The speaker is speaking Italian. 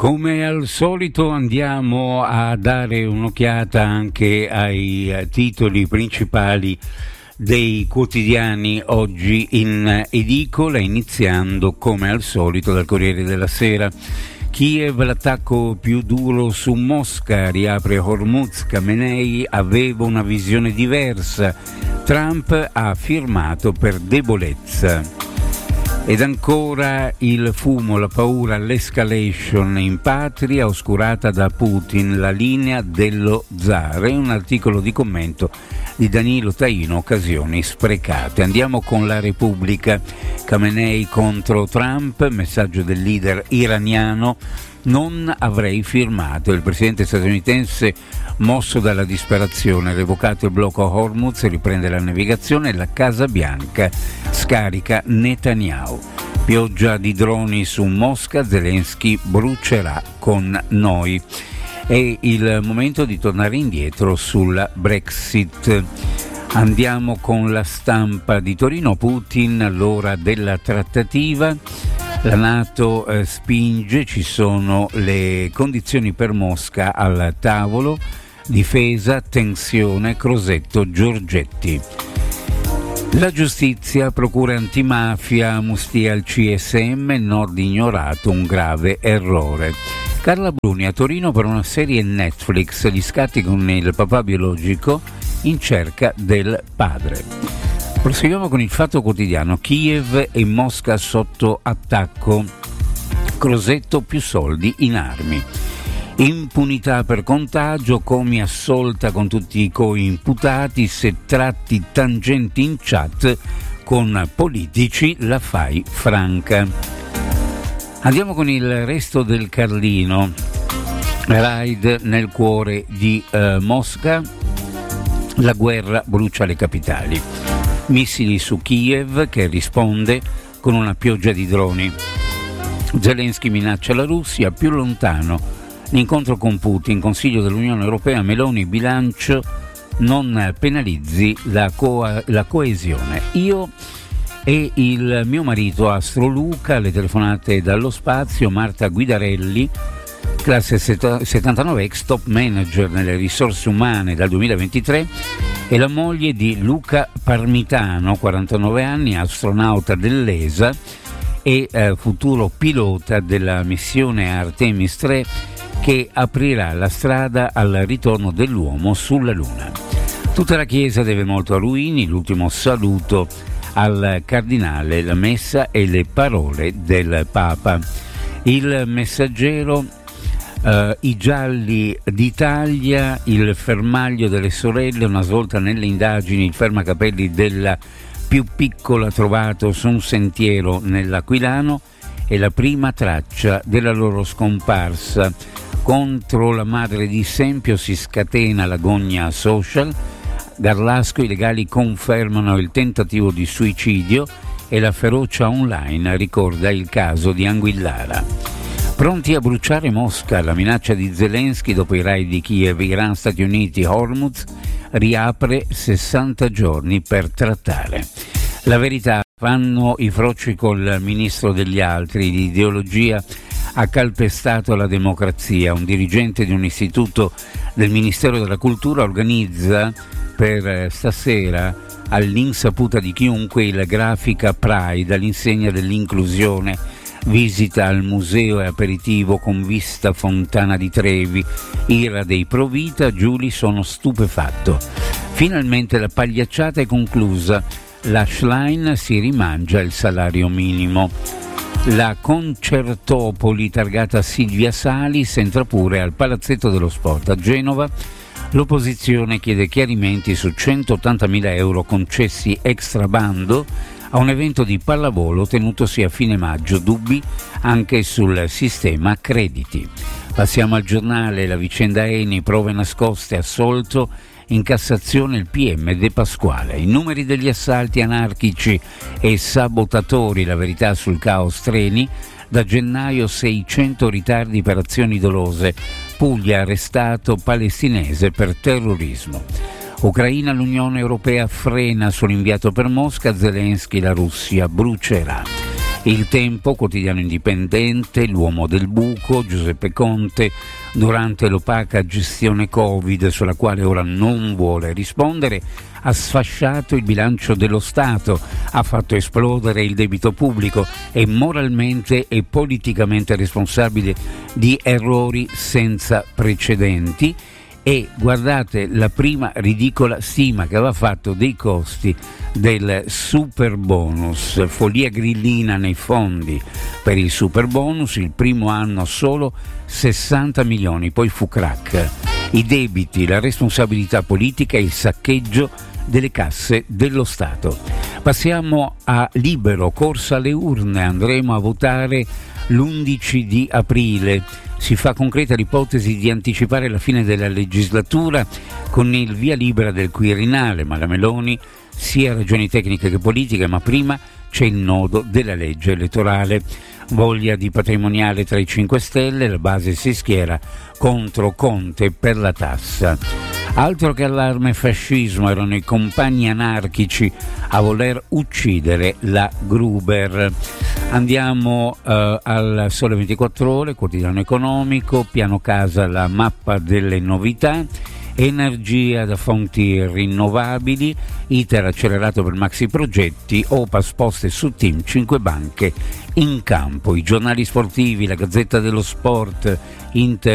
Come al solito andiamo a dare un'occhiata anche ai titoli principali dei quotidiani oggi in edicola, iniziando come al solito dal Corriere della Sera. Kiev, l'attacco più duro su Mosca, riapre Hormuz, Khamenei aveva una visione diversa, Trump ha firmato per debolezza. Ed ancora il fumo, la paura, l'escalation in patria oscurata da Putin, la linea dello zar. È un articolo di commento di Danilo Taino, occasioni sprecate. Andiamo con la Repubblica. Khamenei contro Trump, messaggio del leader iraniano: non avrei firmato. Il presidente statunitense, mosso dalla disperazione, revocato il blocco Hormuz, riprende la navigazione. La Casa Bianca scarica Netanyahu. Pioggia di droni su Mosca, Zelensky brucerà con noi. È il momento di tornare indietro sulla Brexit. Andiamo con La Stampa di Torino. Putin all'ora della trattativa. La NATO spinge, ci sono le condizioni per Mosca al tavolo. Difesa, tensione, Crosetto, Giorgetti. La giustizia, procura antimafia, Mustia al CSM, Nord ignorato, un grave errore. Carla Bruni a Torino per una serie Netflix, gli scatti con il papà biologico in cerca del padre. Proseguiamo con il Fatto Quotidiano. Kiev e Mosca sotto attacco, Crosetto più soldi in armi. Impunità per contagio, Comi assolta con tutti i coimputati, se tratti tangenti in chat con politici la fai franca. Andiamo con il Resto del Carlino. Raid nel cuore di Mosca, la guerra brucia le capitali. Missili su Kiev che risponde con una pioggia di droni. Zelensky minaccia la Russia, più lontano l'incontro con Putin, Consiglio dell'Unione Europea, Meloni, bilancio, non penalizzi la coesione. Io e il mio marito Astro Luca, le telefonate dallo spazio, Marta Guidarelli, classe 79, ex top manager nelle risorse umane dal 2023, e la moglie di Luca Parmitano, 49 anni, astronauta dell'ESA e futuro pilota della missione Artemis 3, che aprirà la strada al ritorno dell'uomo sulla Luna. Tutta la Chiesa deve molto a Ruini, l'ultimo saluto al cardinale, la messa e le parole del Papa. Il Messaggero, i gialli d'Italia, il fermaglio delle sorelle, una svolta nelle indagini, il fermacapelli della più piccola trovato su un sentiero nell'Aquilano e la prima traccia della loro scomparsa. Contro la madre di Sempio si scatena l'agonia social. Garlasco, i legali confermano il tentativo di suicidio e la ferocia online ricorda il caso di Anguillara. Pronti a bruciare Mosca, la minaccia di Zelensky dopo i raid di Kiev, Iran, Stati Uniti, Hormuz, riapre 60 giorni per trattare. La Verità, fanno i froci col ministro degli altri, l'ideologia ha calpestato la democrazia. Un dirigente di un istituto del Ministero della Cultura organizza per stasera, all'insaputa di chiunque, il Grafica Pride all'insegna dell'inclusione. Visita al museo e aperitivo con vista Fontana di Trevi. Ira dei Provita, Giuli sono stupefatto. Finalmente la pagliacciata è conclusa. La Schlein si rimangia il salario minimo. La Concertopoli targata Silvia Salis entra pure al Palazzetto dello Sport a Genova. L'opposizione chiede chiarimenti su 180.000 euro concessi extra bando a un evento di pallavolo tenutosi a fine maggio, dubbi anche sul sistema crediti. Passiamo al Giornale, la vicenda Eni, prove nascoste, assolto, in Cassazione il PM De Pasquale. I numeri degli assalti anarchici e sabotatori, la verità sul caos treni, da gennaio 600 ritardi per azioni dolose, Puglia arrestato palestinese per terrorismo. Ucraina, l'Unione Europea frena sull'inviato per Mosca, Zelensky, la Russia brucerà. Il Tempo, quotidiano indipendente, l'uomo del buco, Giuseppe Conte, durante l'opaca gestione Covid, sulla quale ora non vuole rispondere, ha sfasciato il bilancio dello Stato, ha fatto esplodere il debito pubblico, è moralmente e politicamente responsabile di errori senza precedenti. E guardate la prima ridicola stima che aveva fatto dei costi del super bonus, follia grillina nei fondi per il super bonus, il primo anno solo 60 milioni, poi fu crack. I debiti, la responsabilità politica e il saccheggio delle casse dello Stato. Passiamo a Libero, corsa alle urne, andremo a votare l'11 di aprile. Si fa concreta l'ipotesi di anticipare la fine della legislatura con il via libera del Quirinale, ma la Meloni sia ragioni tecniche che politiche, ma prima c'è il nodo della legge elettorale. Voglia di patrimoniale tra i 5 Stelle, la base si schiera contro Conte per la tassa. Altro che allarme fascismo, erano i compagni anarchici a voler uccidere la Gruber. Andiamo al Sole 24 Ore, quotidiano economico, piano casa, la mappa delle novità, energia da fonti rinnovabili, iter accelerato per maxi progetti, OPAS poste su team, 5 banche in campo. I giornali sportivi, la Gazzetta dello Sport, Inter